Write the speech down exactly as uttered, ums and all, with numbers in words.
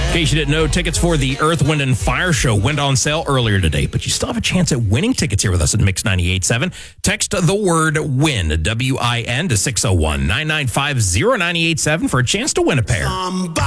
In case you didn't know, tickets for the Earth, Wind, and Fire show went on sale earlier today, but you still have a chance at winning tickets here with us at Mix ninety-eight point seven. Text the word WIN, W I N, to six oh one, nine nine five, oh nine eight seven for a chance to win a pair. Somebody